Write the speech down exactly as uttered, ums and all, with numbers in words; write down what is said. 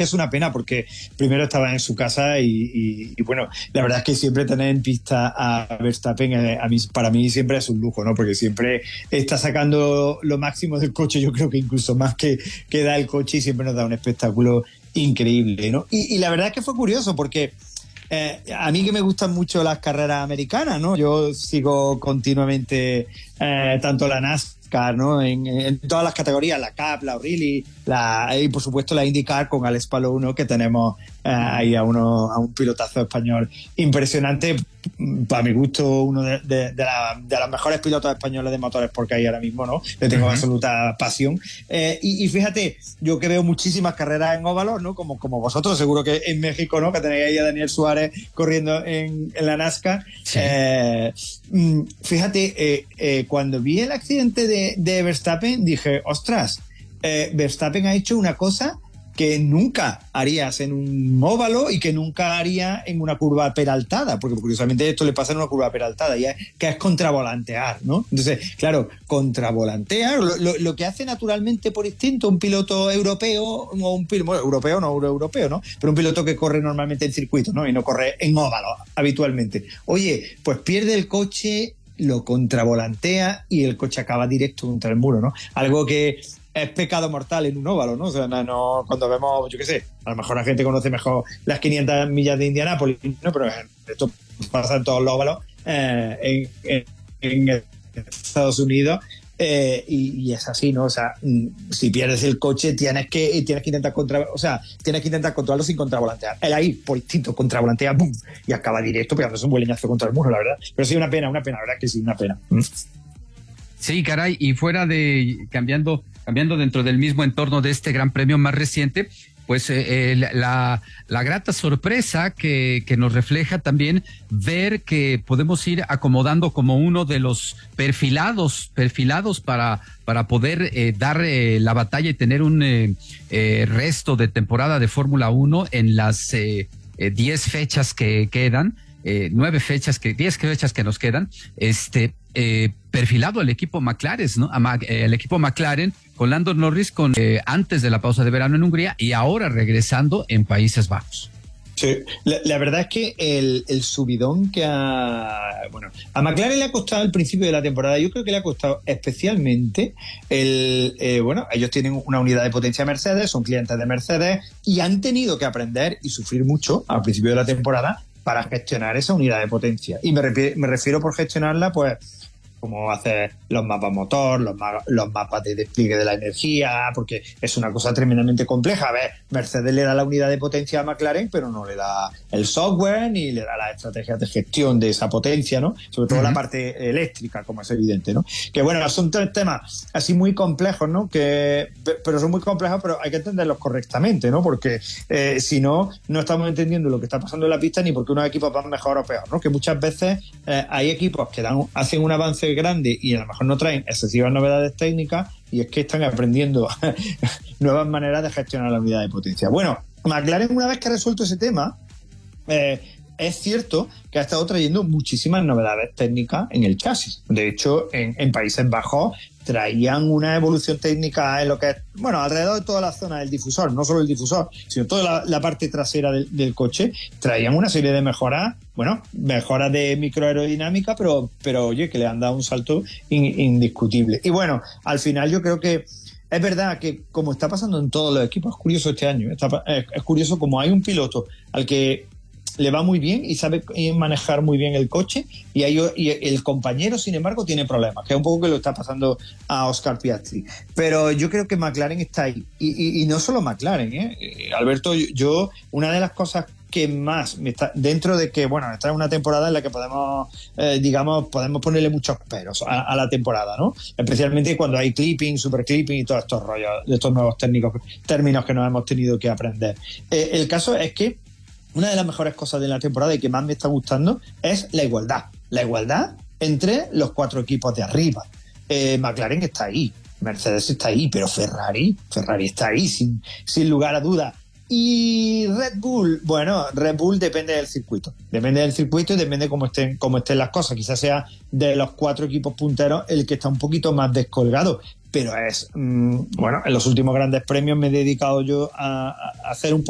que es una pena porque primero estaba en su casa y, y, y bueno, la verdad es que siempre tener en pista a Verstappen eh, a mí, para mí siempre es un lujo, ¿no? Porque siempre está sacando lo máximo del coche, yo creo que incluso más que, que da el coche, y siempre nos da un espectáculo increíble, ¿no? Y, y la verdad es que fue curioso porque Eh, a mí que me gustan mucho las carreras americanas, ¿no? Yo sigo continuamente eh, tanto la NASCAR, ¿no? En, en todas las categorías, la Cup, la O'Reilly, la, y por supuesto la IndyCar con Alex Palou, ¿no? Que tenemos eh, ahí a, uno, a un pilotazo español impresionante, para mi gusto uno de, de, de, la, de los mejores pilotos españoles de motores porque hay ahora mismo, ¿no? Le tengo uh-huh. absoluta pasión. Eh, y, y fíjate, yo que veo muchísimas carreras en óvalos, ¿no? Como, como vosotros, seguro que en México, ¿no? Que tenéis ahí a Daniel Suárez corriendo en, en la NASCAR. Sí. Eh, fíjate, eh, eh, cuando vi el accidente de, de Verstappen, dije, ostras, eh, Verstappen ha hecho una cosa que nunca harías en un óvalo y que nunca haría en una curva peraltada, porque curiosamente esto le pasa en una curva peraltada, y es, que es contravolantear, ¿no? Entonces, claro, contravolantear, lo, lo, lo que hace naturalmente por instinto un piloto europeo, o un piloto, bueno, europeo no, europeo, ¿no? Pero un piloto que corre normalmente en circuito, ¿no? Y no corre en óvalo habitualmente. Oye, pues pierde el coche, lo contravolantea y el coche acaba directo contra el muro, ¿no? Algo que es pecado mortal en un óvalo, ¿no? O sea, no, no, cuando vemos, yo qué sé, a lo mejor la gente conoce mejor las quinientas millas de Indianápolis, ¿no? Pero esto pasa en todos los óvalos eh, en, en, en Estados Unidos eh, y, y es así, ¿no? O sea, si pierdes el coche tienes que tienes que intentar contra, o sea, tienes que intentar controlarlo sin contravolantear. Él ahí, por instinto, contravolantea, ¡bum! Y acaba directo pegándose un buen leñazo contra el muro, la verdad. Pero sí, una pena, una pena, la verdad que sí, una pena. Sí, caray, y fuera de, cambiando, cambiando dentro del mismo entorno de este gran premio más reciente, pues eh, la, la grata sorpresa que, que nos refleja también ver que podemos ir acomodando como uno de los perfilados, perfilados para, para poder eh, dar eh, la batalla y tener un eh, eh, resto de temporada de Fórmula uno en las eh, eh, diez fechas que quedan. Eh, nueve fechas, que diez fechas que nos quedan, este eh, perfilado el equipo McLaren, ¿no? Eh, el equipo McLaren con Lando Norris con eh, antes de la pausa de verano en Hungría y ahora regresando en Países Bajos. Sí, la, la verdad es que el, el subidón que a bueno a McLaren le ha costado al principio de la temporada, yo creo que le ha costado especialmente el eh, bueno, ellos tienen una unidad de potencia Mercedes, son clientes de Mercedes y han tenido que aprender y sufrir mucho al principio de la temporada para gestionar esa unidad de potencia. Y me, refiero, me refiero por gestionarla, pues, como hacer los mapas motor, los, ma- los mapas de despliegue de la energía, porque es una cosa tremendamente compleja. A ver, Mercedes le da la unidad de potencia a McLaren, pero no le da el software ni le da las estrategias de gestión de esa potencia, ¿no? Sobre todo uh-huh. la parte eléctrica, como es evidente, ¿no? Que bueno, son tres temas así muy complejos, ¿no? Que, pero son muy complejos, pero hay que entenderlos correctamente, ¿no? Porque eh, si no, no estamos entendiendo lo que está pasando en la pista ni porque unos equipos van mejor o peor, ¿no? Que muchas veces eh, hay equipos que dan, hacen un avance grande y a lo mejor no traen excesivas novedades técnicas y es que están aprendiendo nuevas maneras de gestionar la unidad de potencia. Bueno, McLaren, una vez que ha resuelto ese tema, eh, es cierto que ha estado trayendo muchísimas novedades técnicas en el chasis. De hecho, en, en Países Bajos traían una evolución técnica en lo que es, bueno, alrededor de toda la zona del difusor, no solo el difusor, sino toda la, la parte trasera del, del coche, traían una serie de mejoras, bueno, mejoras de microaerodinámica, pero, pero oye, que le han dado un salto in, indiscutible. Y bueno, al final yo creo que es verdad que, como está pasando en todos los equipos, es curioso este año, está, es, es curioso como hay un piloto al que le va muy bien y sabe manejar muy bien el coche y, hay, y el compañero, sin embargo, tiene problemas, que es un poco que lo está pasando a Oscar Piastri. Pero yo creo que McLaren está ahí. Y, y, y no solo McLaren, ¿eh? Alberto, yo, una de las cosas que más me está, dentro de que, bueno, esta es una temporada en la que podemos, eh, digamos, podemos ponerle muchos peros a, a la temporada, ¿no? Especialmente cuando hay clipping, super clipping y todos estos rollos, de estos nuevos técnicos, términos que nos hemos tenido que aprender. Eh, el caso es que una de las mejores cosas de la temporada y que más me está gustando es la igualdad. La igualdad entre los cuatro equipos de arriba. Eh, McLaren está ahí, Mercedes está ahí, pero Ferrari, Ferrari está ahí sin, sin lugar a duda. Y Red Bull, bueno, Red Bull depende del circuito. Depende del circuito y depende cómo estén, cómo estén las cosas. Quizás sea de los cuatro equipos punteros el que está un poquito más descolgado. Pero es, mmm, bueno, en los últimos grandes premios me he dedicado yo a, a hacer un